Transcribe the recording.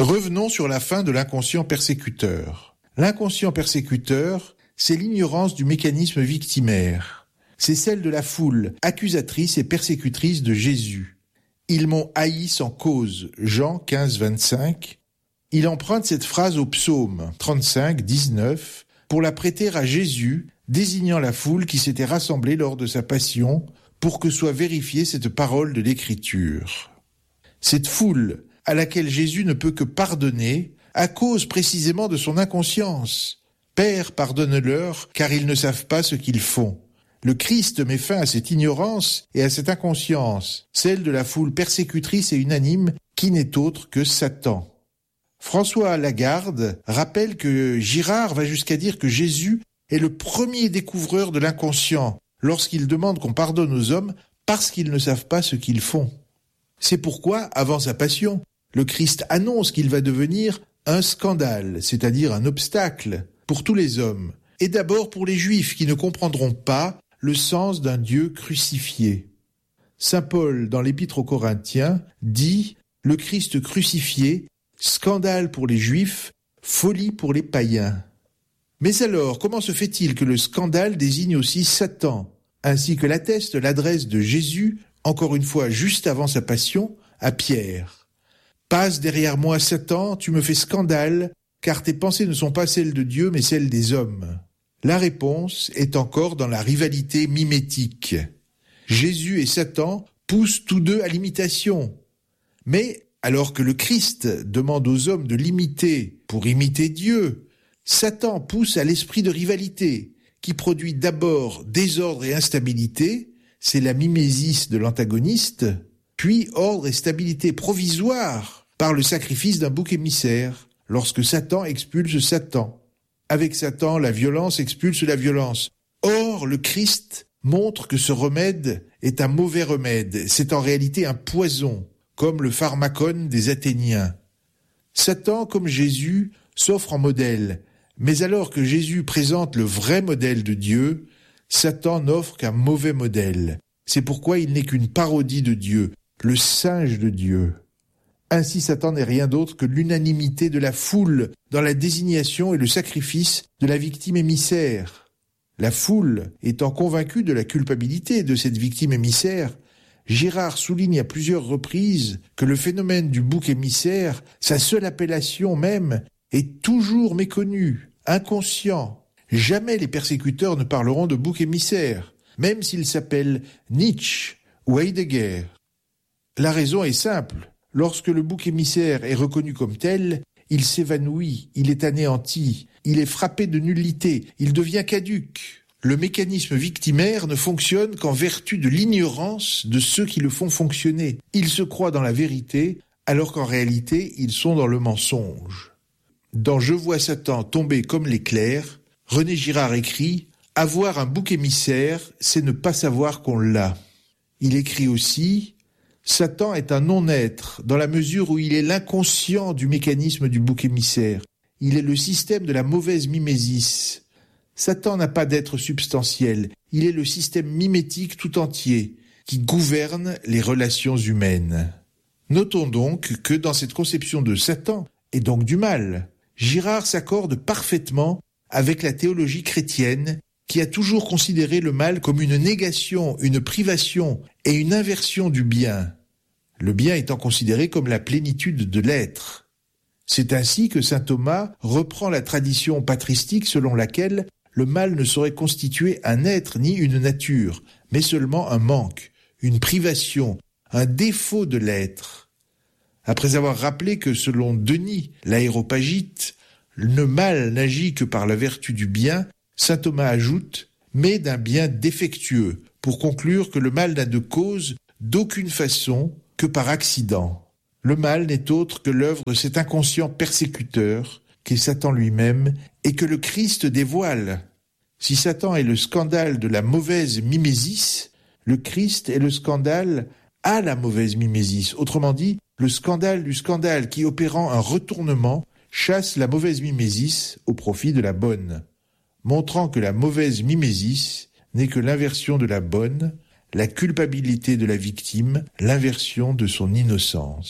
Revenons sur la fin de l'inconscient persécuteur. L'inconscient persécuteur, c'est l'ignorance du mécanisme victimaire. C'est celle de la foule, accusatrice et persécutrice de Jésus. Ils m'ont haï sans cause. Jean 15, 25. Il emprunte cette phrase au psaume 35, 19 pour la prêter à Jésus, désignant la foule qui s'était rassemblée lors de sa passion pour que soit vérifiée cette parole de l'Écriture. Cette foule à laquelle Jésus ne peut que pardonner à cause précisément de son inconscience. Père, pardonne-leur, car ils ne savent pas ce qu'ils font. Le Christ met fin à cette ignorance et à cette inconscience, celle de la foule persécutrice et unanime qui n'est autre que Satan. François Lagarde rappelle que Girard va jusqu'à dire que Jésus est le premier découvreur de l'inconscient lorsqu'il demande qu'on pardonne aux hommes parce qu'ils ne savent pas ce qu'ils font. C'est pourquoi, avant sa passion, le Christ annonce qu'il va devenir un scandale, c'est-à-dire un obstacle pour tous les hommes, et d'abord pour les Juifs qui ne comprendront pas le sens d'un Dieu crucifié. Saint Paul, dans l'Épître aux Corinthiens, dit « Le Christ crucifié, scandale pour les Juifs, folie pour les païens ». Mais alors, comment se fait-il que le scandale désigne aussi Satan, ainsi que l'atteste l'adresse de Jésus, encore une fois juste avant sa passion, à Pierre ? « Passe derrière moi, Satan, tu me fais scandale, car tes pensées ne sont pas celles de Dieu, mais celles des hommes. » La réponse est encore dans la rivalité mimétique. Jésus et Satan poussent tous deux à l'imitation. Mais alors que le Christ demande aux hommes de l'imiter pour imiter Dieu, Satan pousse à l'esprit de rivalité, qui produit d'abord désordre et instabilité, c'est la mimésis de l'antagoniste, puis ordre et stabilité provisoire par le sacrifice d'un bouc émissaire, lorsque Satan expulse Satan. Avec Satan, la violence expulse la violence. Or, le Christ montre que ce remède est un mauvais remède, c'est en réalité un poison, comme le pharmacone des Athéniens. Satan, comme Jésus, s'offre en modèle, mais alors que Jésus présente le vrai modèle de Dieu, Satan n'offre qu'un mauvais modèle. C'est pourquoi il n'est qu'une parodie de Dieu, le singe de Dieu. Ainsi Satan n'est rien d'autre que l'unanimité de la foule dans la désignation et le sacrifice de la victime émissaire. La foule étant convaincue de la culpabilité de cette victime émissaire, Girard souligne à plusieurs reprises que le phénomène du bouc émissaire, sa seule appellation même, est toujours méconnu, inconscient. Jamais les persécuteurs ne parleront de bouc émissaire, même s'ils s'appellent Nietzsche ou Heidegger. La raison est simple. Lorsque le bouc émissaire est reconnu comme tel, il s'évanouit, il est anéanti, il est frappé de nullité, il devient caduc. Le mécanisme victimaire ne fonctionne qu'en vertu de l'ignorance de ceux qui le font fonctionner. Ils se croient dans la vérité, alors qu'en réalité, ils sont dans le mensonge. Dans « Je vois Satan tomber comme l'éclair », René Girard écrit « Avoir un bouc émissaire, c'est ne pas savoir qu'on l'a ». Il écrit aussi « Satan est un non-être, dans la mesure où il est l'inconscient du mécanisme du bouc émissaire. Il est le système de la mauvaise mimésis. Satan n'a pas d'être substantiel, il est le système mimétique tout entier, qui gouverne les relations humaines. » Notons donc que dans cette conception de Satan, et donc du mal, Girard s'accorde parfaitement avec la théologie chrétienne qui a toujours considéré le mal comme une négation, une privation et une inversion du bien, le bien étant considéré comme la plénitude de l'être. C'est ainsi que saint Thomas reprend la tradition patristique selon laquelle le mal ne saurait constituer un être ni une nature, mais seulement un manque, une privation, un défaut de l'être. Après avoir rappelé que selon Denis l'Aréopagite, le mal n'agit que par la vertu du bien, saint Thomas ajoute « mais d'un bien défectueux » pour conclure que le mal n'a de cause d'aucune façon que par accident. Le mal n'est autre que l'œuvre de cet inconscient persécuteur qu'est Satan lui-même et que le Christ dévoile. Si Satan est le scandale de la mauvaise mimésis, le Christ est le scandale à la mauvaise mimésis. Autrement dit, le scandale du scandale qui, opérant un retournement, chasse la mauvaise mimésis au profit de la bonne, montrant que la mauvaise mimésis n'est que l'inversion de la bonne, la culpabilité de la victime, l'inversion de son innocence.